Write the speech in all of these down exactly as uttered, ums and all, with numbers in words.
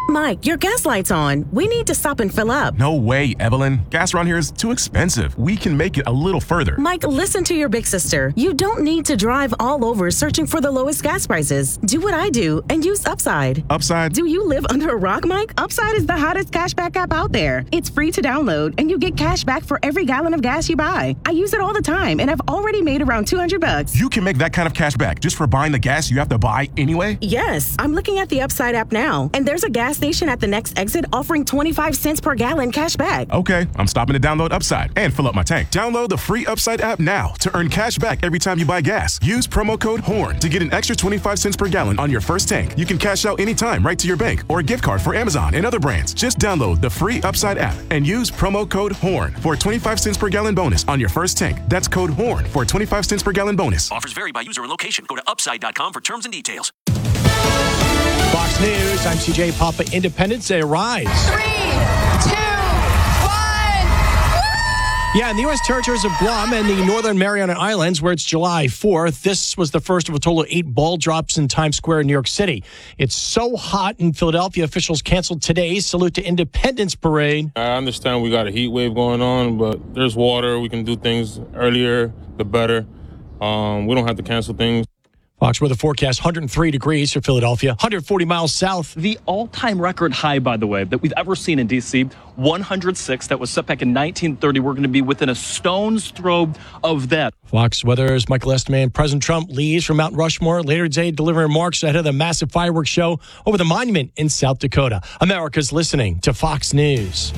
Mike, your gas light's on. We need to stop and fill up. No way, Evelyn. Gas around here is too expensive. We can make it a little further. Mike, listen to your big sister. You don't need to drive all over searching for the lowest gas prices. Do what I do and use Upside. Upside? Do you live under a rock, Mike? Upside is the hottest cashback app out there. It's free to download, and you get cash back for every gallon of gas you buy. I use it all the time, and I've already made around two hundred bucks. You can make that kind of cash back just for buying the gas you have to buy anyway? Yes, I'm looking at the Upside app now, and there's a gas station at the next exit offering twenty-five cents per gallon cash back. Okay, I'm stopping to download Upside and fill up my tank. Download the free Upside app now to earn cash back every time you buy gas. Use promo code HORN to get an extra twenty-five cents per gallon on your first tank. You can cash out anytime right to your bank or a gift card for Amazon and other brands. Just download the free Upside app and use promo code HORN for a twenty-five cents per gallon bonus on your first tank. That's code HORN for a twenty-five cents per gallon bonus. Offers vary by user and location. Go to upside dot com for terms and details. Fox News, I'm C J Papa. Independence Day rise. Three, two, one. Yeah, in the U S territories of Guam and the Northern Mariana Islands, where it's July fourth, this was the first of a total of eight ball drops in Times Square in New York City. It's so hot in Philadelphia, officials canceled today's Salute to Independence Parade. I understand we got a heat wave going on, but there's water. We can do things earlier, the better. Um, we don't have to cancel things. Fox weather forecast, one hundred three degrees for Philadelphia, one hundred forty miles south. The all-time record high, by the way, that we've ever seen in D C, one hundred six. That was set back in nineteen thirty. We're going to be within a stone's throw of that. Fox Weather's Michael Estiman. President Trump leaves from Mount Rushmore later today, delivering remarks ahead of the massive fireworks show over the monument in South Dakota. America's listening to Fox News.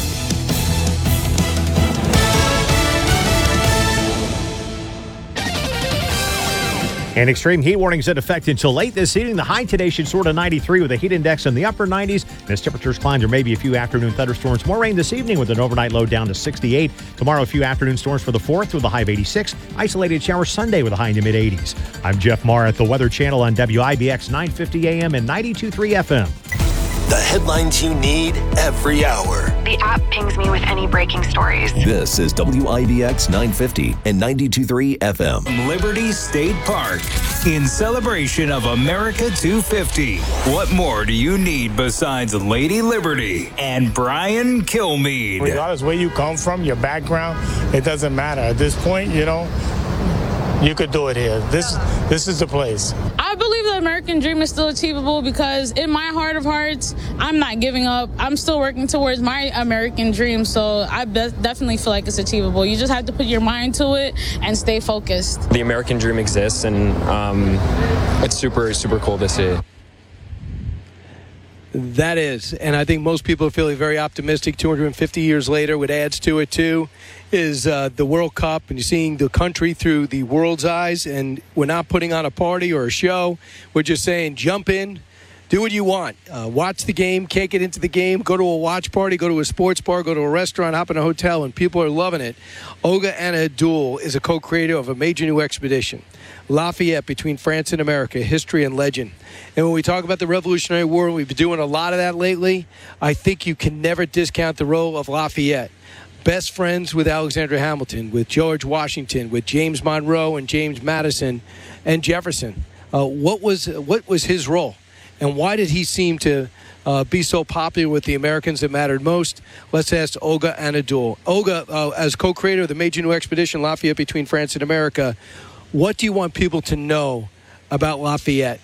And extreme heat warnings in effect until late this evening. The high today should soar to ninety-three with a heat index in the upper nineties. And as temperatures climb, there may be a few afternoon thunderstorms. More rain this evening with an overnight low down to sixty-eight. Tomorrow, a few afternoon storms for the fourth with a high of eighty-six. Isolated showers Sunday with a high in the mid-eighties. I'm Jeff Marr at the Weather Channel on W I B X nine fifty A M and ninety-two point three F M. The headlines you need every hour. The app pings me with any breaking stories. This is W I B X nine fifty and ninety-two point three F M. Liberty State Park, in celebration of America two fifty. What more do you need besides Lady Liberty and Brian Kilmeade? Regardless where you come from, your background, it doesn't matter. At this point, you know, you could do it here. This, this is the place. I believe the American dream is still achievable because in my heart of hearts, I'm not giving up. I'm still working towards my American dream, so I be- definitely feel like it's achievable. You just have to put your mind to it and stay focused. The American dream exists, and um, it's super, super cool to see. That is, and I think most people are feeling very optimistic. two hundred fifty years later, what adds to it, too, is uh, the World Cup, and you're seeing the country through the world's eyes, and we're not putting on a party or a show. We're just saying, jump in, do what you want. Uh, watch the game, can't get into the game, go to a watch party, go to a sports bar, go to a restaurant, hop in a hotel, and people are loving it. Olga Anadol is a co-creator of a major new expedition, Lafayette, between France and America, history and legend. And when we talk about the Revolutionary War, we've been doing a lot of that lately. I think you can never discount the role of Lafayette. Best friends with Alexander Hamilton, with George Washington, with James Monroe and James Madison and Jefferson. Uh, what was what was his role? And why did he seem to uh, be so popular with the Americans that mattered most? Let's ask Olga Anadol. Olga, uh, as co-creator of the major new expedition, Lafayette, between France and America, what do you want people to know about Lafayette?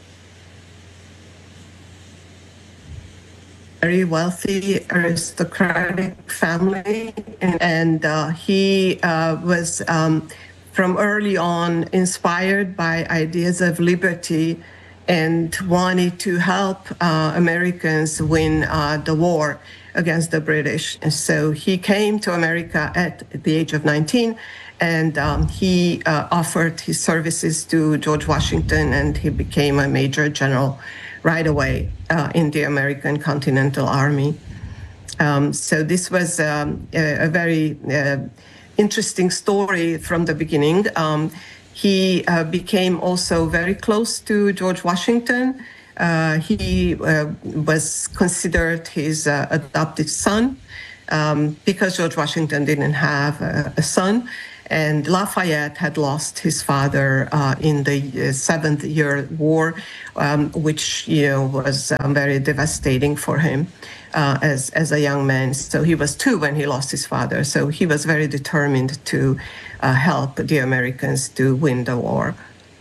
Very wealthy aristocratic family, and, and uh, he uh, was um, from early on inspired by ideas of liberty and wanted to help uh, Americans win uh, the war against the British. And so he came to America at the age of nineteen, and um, he uh, offered his services to George Washington, and he became a major general right away uh, in the American Continental Army. Um, so this was um, a, a very uh, interesting story from the beginning. Um, he uh, became also very close to George Washington. Uh, he uh, was considered his uh, adopted son um, because George Washington didn't have a, a son. And Lafayette had lost his father uh, in the uh, Seventh Year War, um, which you know was um, very devastating for him uh, as as a young man. So he was two when he lost his father. So he was very determined to uh, help the Americans to win the war.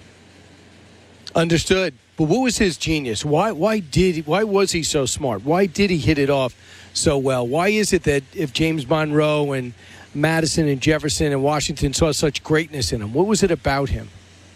Understood. But what was his genius? Why why did why was he so smart? Why did he hit it off so well? Why is it that if James Monroe and Madison and Jefferson and Washington saw such greatness in him, what was it about him?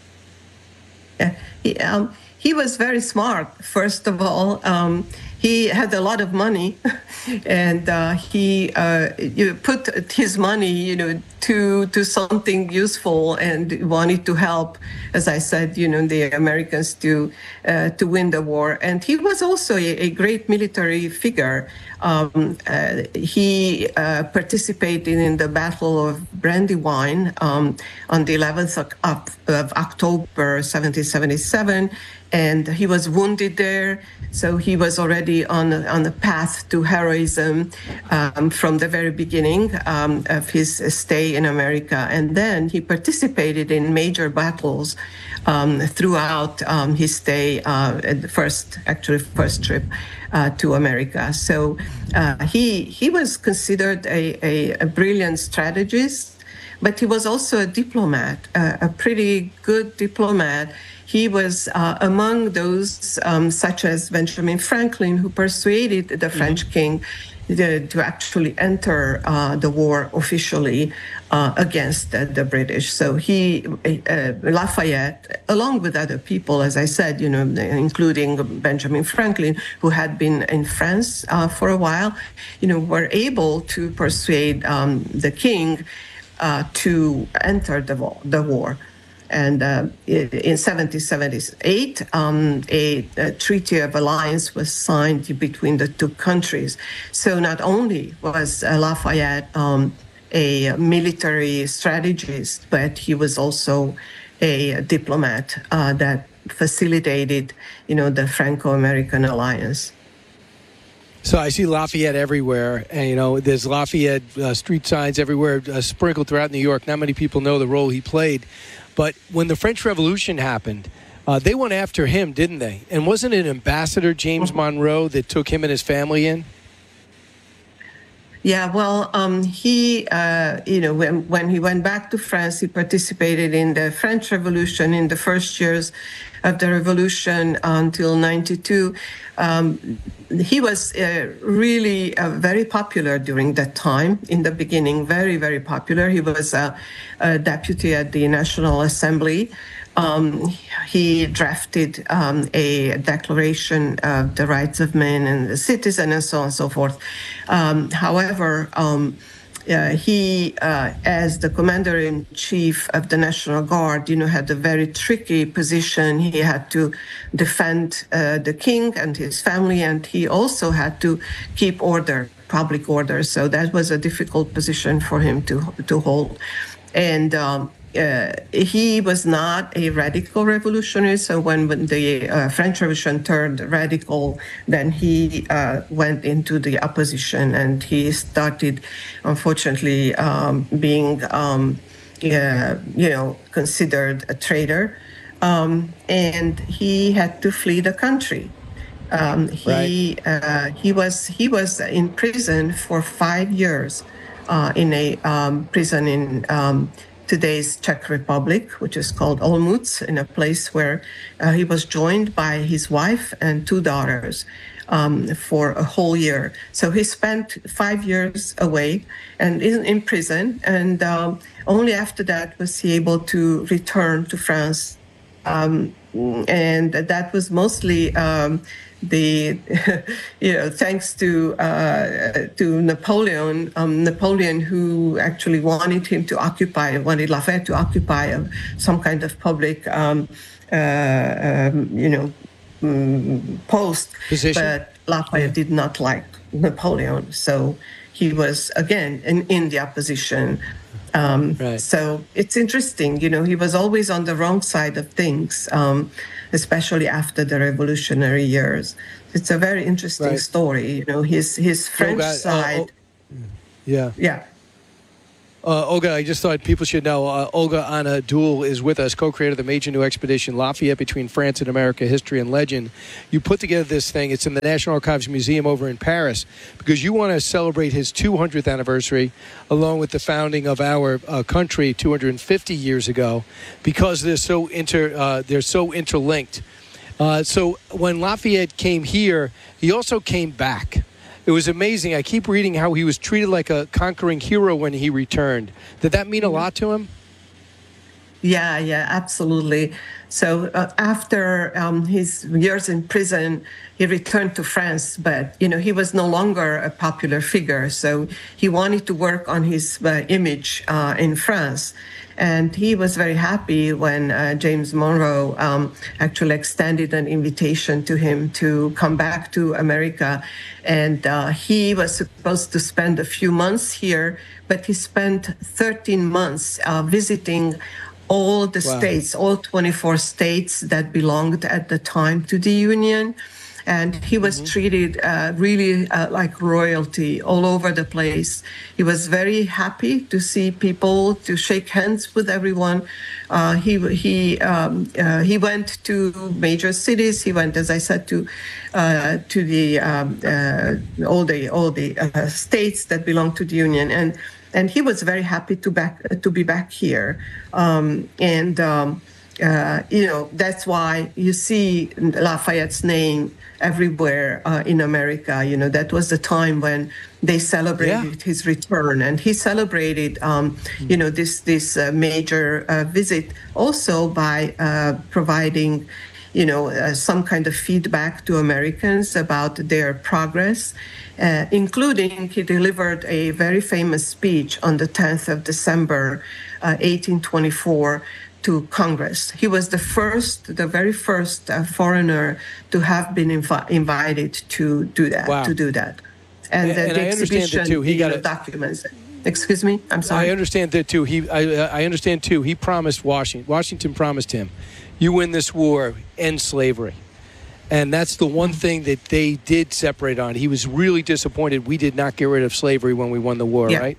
Yeah, he, um, he was very smart. First of all, um, he had a lot of money, and uh, he uh, you put his money, you know, to to something useful, and wanted to help, as I said, you know, the Americans to uh, to win the war. And he was also a, a great military figure. Um, uh, he uh, participated in the Battle of Brandywine um, on the eleventh of, of October, seventeen seventy-seven, and he was wounded there. So he was already on on the path to heroism um, from the very beginning um, of his stay in America. And then he participated in major battles um, throughout um, his stay uh, at the first, actually first trip uh, to America. So uh, he he was considered a, a, a brilliant strategist, but he was also a diplomat, uh, a pretty good diplomat. He was uh, among those, um, such as Benjamin Franklin, who persuaded the French king the, to actually enter uh, the war officially uh, against the, the British. So he, uh, Lafayette, along with other people, as I said, you know, including Benjamin Franklin, who had been in France uh, for a while, you know, were able to persuade um, the king uh, to enter the war. The war. And uh, in seventeen seventy-eight, um, a, a treaty of alliance was signed between the two countries. So not only was uh, Lafayette um, a military strategist, but he was also a diplomat uh, that facilitated, you know, the Franco-American alliance. So I see Lafayette everywhere, and you know, there's Lafayette uh, street signs everywhere, uh, sprinkled throughout New York. Not many people know the role he played. But when the French Revolution happened, uh, they went after him, didn't they? And wasn't it Ambassador James Monroe that took him and his family in? Yeah, well, um, he, uh, you know, when, when he went back to France, he participated in the French Revolution in the first years of the revolution until ninety-two. Um, he was uh, really uh, very popular during that time. In the beginning, very, very popular. He was a, a deputy at the National Assembly. Um, he drafted um, a declaration of the rights of man and the citizen and so on and so forth. Um, however, um, uh, he, uh, as the commander-in-chief of the National Guard, you know, had a very tricky position. He had to defend uh, the king and his family, and he also had to keep order, public order. So that was a difficult position for him to to hold. And um, Uh, he was not a radical revolutionary, so when, when the uh, French Revolution turned radical, then he uh, went into the opposition, and he started, unfortunately, um, being, um, uh, you know, considered a traitor, um, and he had to flee the country. Um, he right. uh, he was he was in prison for five years, uh, in a um, prison in. Um, today's Czech Republic, which is called Olmutz, in a place where uh, he was joined by his wife and two daughters um, for a whole year. So he spent five years away and in, in prison, and um, only after that was he able to return to France. Um, and that was mostly um, the, you know, thanks to uh, to Napoleon, um, Napoleon who actually wanted him to occupy, wanted Lafayette to occupy a, some kind of public, um, uh, um, you know, um, post. Position. But Lafayette yeah. did not like Napoleon, so he was again in, in the opposition. Um, right. So it's interesting, you know, he was always on the wrong side of things, um, especially after the revolutionary years. It's a very interesting right. story, you know, his his French oh, side. Oh, oh. Yeah. Yeah. Uh, Olga, I just thought people should know, uh, Olga Anna Dool is with us, co-creator of the major new expedition, Lafayette Between France and America, History and Legend. You put together this thing. It's in the National Archives Museum over in Paris because you want to celebrate his two hundredth anniversary along with the founding of our uh, country two hundred fifty years ago because they're so, inter, uh, they're so interlinked. Uh, so when Lafayette came here, he also came back. It was amazing. I keep reading how he was treated like a conquering hero when he returned. Did that mean a lot to him? Yeah, yeah, absolutely. So uh, after um, his years in prison, he returned to France, but, you know, he was no longer a popular figure. So he wanted to work on his uh, image uh, in France. And he was very happy when uh, James Monroe um, actually extended an invitation to him to come back to America. And uh, he was supposed to spend a few months here, but he spent thirteen months uh, visiting all the wow. states, all twenty-four states that belonged at the time to the Union. And he was mm-hmm. treated uh, really uh, like royalty all over the place. He was very happy to see people, to shake hands with everyone. Uh, he he um, uh, he went to major cities. He went, as I said, to uh, to the um, uh, all the all the uh, states that belong to the Union, and and he was very happy to back to be back here. Um, and um, uh, you know that's why you see Lafayette's name everywhere uh, in America. You know, that was the time when they celebrated yeah. his return, and he celebrated, um, you know, this this uh, major uh, visit also by uh, providing, you know, uh, some kind of feedback to Americans about their progress, uh, including he delivered a very famous speech on the tenth of December, uh, eighteen twenty-four. To Congress. He was the first, the very first uh, foreigner to have been invi- invited to do that. Wow. To do that, and, and, uh, and the I exhibition understand that too. He got know, documents. Excuse me, I'm sorry. I understand that too. He, I, I understand too. He promised Washington. Washington promised him, "You win this war, end slavery." And that's the one thing that they did separate on. He was really disappointed we did not get rid of slavery when we won the war, yeah. right?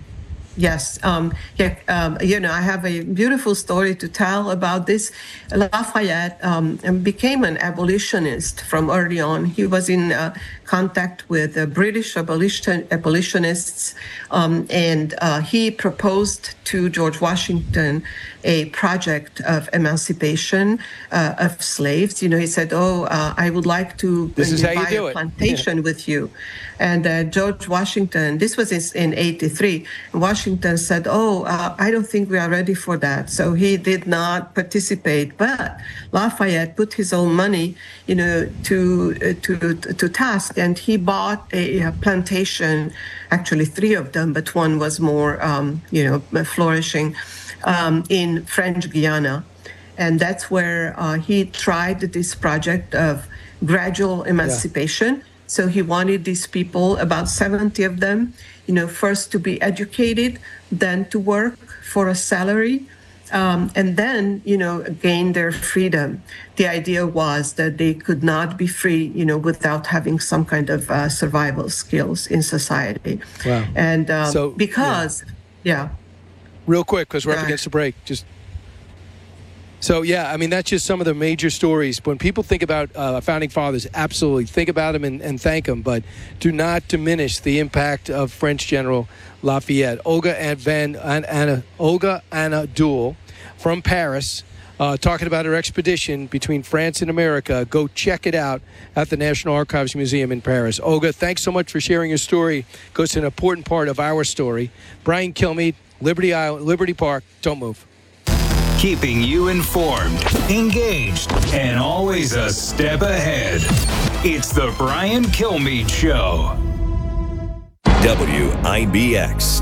Yes, um, yeah, um, you know, I have a beautiful story to tell about this. Lafayette um, became an abolitionist from early on. He was in uh, contact with uh, British abolition, abolitionists, um, and uh, he proposed to George Washington a project of emancipation uh, of slaves. You know, he said, "Oh, uh, I would like to this is buy how you do a it. plantation yeah. with you." And uh, George Washington, this was in eighty-three, Washington said, "Oh, uh, I don't think we are ready for that." So he did not participate. But Lafayette put his own money, you know, to uh, to to task, and he bought a, a plantation, actually three of them, but one was more, um, you know, flourishing, um, in French Guiana. And that's where uh, he tried this project of gradual emancipation. Yeah. So he wanted these people, about seventy of them, you know, first to be educated, then to work for a salary, um, and then, you know, gain their freedom. The idea was that they could not be free, you know, without having some kind of uh, survival skills in society. Wow. And um, so, because, yeah. yeah. Real quick, because we're up against the break, just... So, yeah, I mean, that's just some of the major stories. When people think about uh, Founding Fathers, absolutely think about them and, and thank them, but do not diminish the impact of French General Lafayette. Olga Van Anna, Olga Anna Dool from Paris, uh, talking about her expedition between France and America. Go check it out at the National Archives Museum in Paris. Olga, thanks so much for sharing your story. Goes to an important part of our story. Brian Kilmeade, Liberty Island, Liberty Park. Don't move. Keeping you informed, engaged, and always a step ahead. It's the Brian Kilmeade Show. W I B X.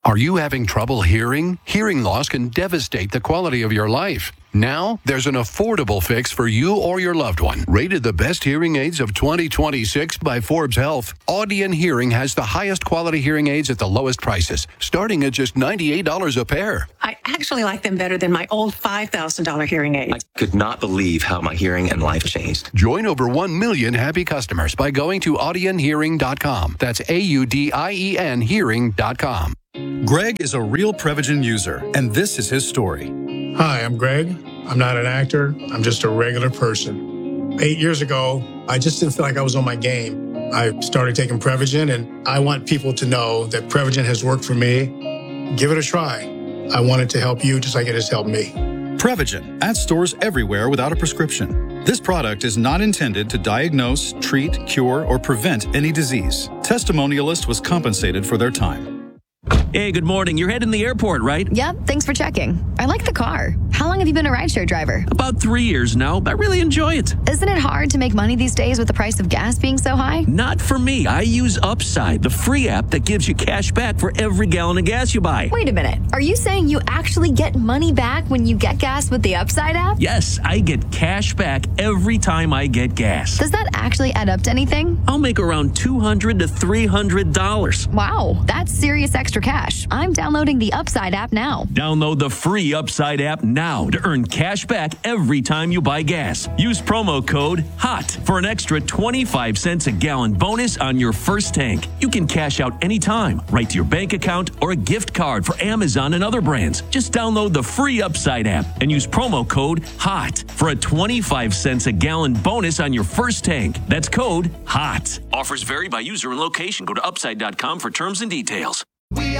Are you having trouble hearing? Hearing loss can devastate the quality of your life. Now, there's an affordable fix for you or your loved one. Rated the best hearing aids of twenty twenty-six by Forbes Health, Audion Hearing has the highest quality hearing aids at the lowest prices, starting at just ninety-eight dollars a pair. I actually like them better than my old five thousand dollars hearing aids. I could not believe how my hearing and life changed. Join over one million happy customers by going to audion hearing dot com. That's A U D I E N hearing dot com. Greg is a real Prevagen user, and this is his story. Hi, I'm Greg. I'm not an actor. I'm just a regular person. Eight years ago, I just didn't feel like I was on my game. I started taking Prevagen, and I want people to know that Prevagen has worked for me. Give it a try. I want it to help you just like it has helped me. Prevagen, at stores everywhere without a prescription. This product is not intended to diagnose, treat, cure, or prevent any disease. Testimonialist was compensated for their time. Hey, good morning. You're heading to the airport, right? Yep, thanks for checking. I like the car. How long have you been a rideshare driver? About three years now. I really enjoy it. Isn't it hard to make money these days with the price of gas being so high? Not for me. I use Upside, the free app that gives you cash back for every gallon of gas you buy. Wait a minute. Are you saying you actually get money back when you get gas with the Upside app? Yes, I get cash back every time I get gas. Does that actually add up to anything? I'll make around two hundred to three hundred dollars. Wow, that's serious extra cash. I'm downloading the Upside app now. Download the free Upside app now to earn cash back every time you buy gas. Use promo code HOT for an extra twenty-five cents a gallon bonus on your first tank. You can cash out anytime, right to your bank account or a gift card for Amazon and other brands. Just download the free Upside app and use promo code HOT for a twenty-five cents a gallon bonus on your first tank. That's code HOT. Offers vary by user and location. Go to upside dot com for terms and details. We